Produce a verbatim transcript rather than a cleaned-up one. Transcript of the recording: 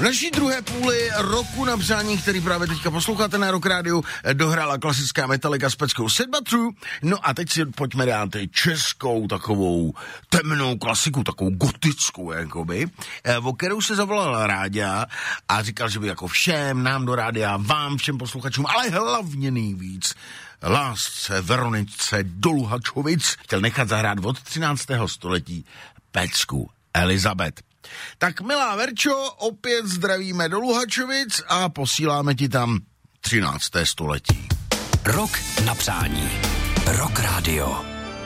V naší druhé půli roku na přání, který právě teďka posloucháte na Rock Rádiu, dohrála klasická Metallica s peckou Sad But True. No a teď si pojďme dát českou takovou temnou klasiku, takovou gotickou, jakoby, o kterou se zavolala Ráďa a říkal, že by jako všem, nám do rádia, vám, všem posluchačům, ale hlavně nejvíc lásce Veronice do Luhačovic chtěl nechat zahrát od třináctého století pecku Elizabeth. Tak milá Verčo, opět zdravíme do Luhačovic a posíláme ti tam třinácté století. Rok na přání. Rock Radio.